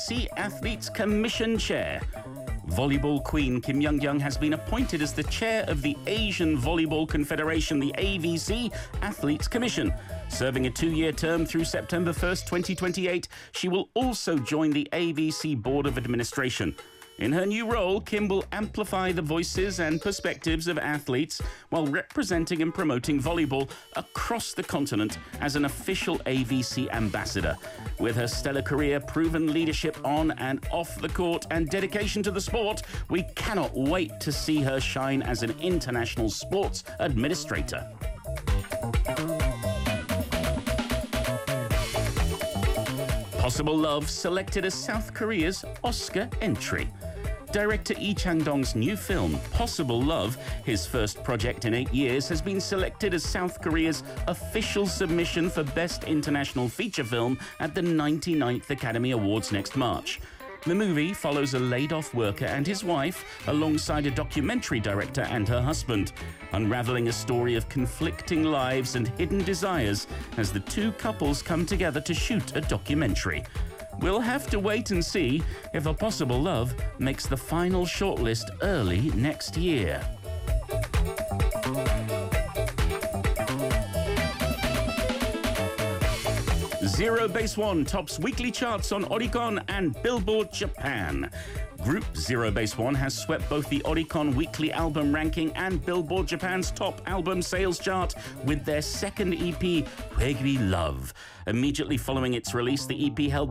Athletes Commission Chair. Volleyball queen Kim Young-young has been appointed as the chair of the Asian Volleyball Confederation, the AVC Athletes Commission. Serving a 2-year term through September 1st, 2028, she will also join the AVC Board of Administration. In her new role, Kim will amplify the voices and perspectives of athletes while representing and promoting volleyball across the continent as an official AVC ambassador. With her stellar career, proven leadership on and off the court, and dedication to the sport, we cannot wait to see her shine as an international sports administrator. Possible Love selected as South Korea's Oscar entry. Director Lee Chang-dong's new film, Possible Love, his first project in 8 years, has been selected as South Korea's official submission for Best International Feature Film at the 99th Academy Awards next March. The movie follows a laid-off worker and his wife, alongside a documentary director and her husband, unraveling a story of conflicting lives and hidden desires as the two couples come together to shoot a documentary. We'll have to wait and see if A Possible Love makes the final shortlist early next year. Zero Base One tops weekly charts on Oricon and Billboard Japan. Group Zero Base One has swept both the Oricon Weekly Album Ranking and Billboard Japan's top album sales chart with their second EP, Hwaegiri Love. Immediately following its release, the EP held